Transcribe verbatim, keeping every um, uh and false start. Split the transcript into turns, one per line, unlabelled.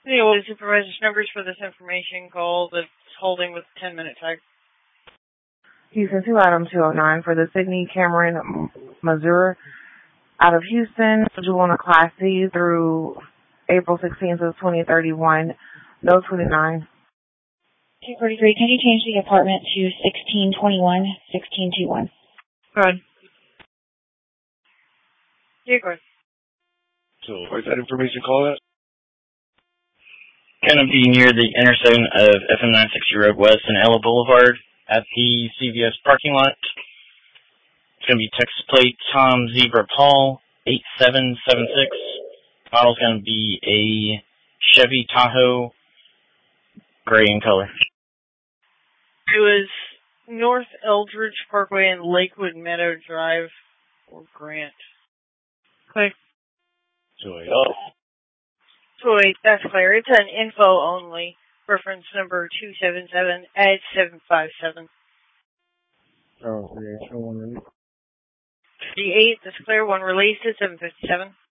Anyway, supervisor's numbers for this information call that's holding with ten minute tag.
Houston two, item two oh nine for the Sydney Cameron Mazur out of Houston, schedule on a Class C through April sixteenth of twenty thirty-one, no twenty-nine.
two forty-three, can you change the apartment to sixteen twenty-one, sixteen twenty-one?
Go ahead. Yeah, go ahead.
So, where's that information call at?
Gonna be near the intersection of F M nine sixty Road West and Ella Boulevard at the C V S parking lot. It's gonna be Texas plate Tom Zebra Paul eight seven seven six. Model's gonna be a Chevy Tahoe, gray in color.
It was North Eldridge Parkway and Lakewood Meadow Drive, or Grant. Click.
Joy.
Oh. So wait, that's clear. It's an info only. Reference number two seven seven at seven five seven.
Oh, yeah. No one really.
The eight, that's clear. One released at seven fifty-seven.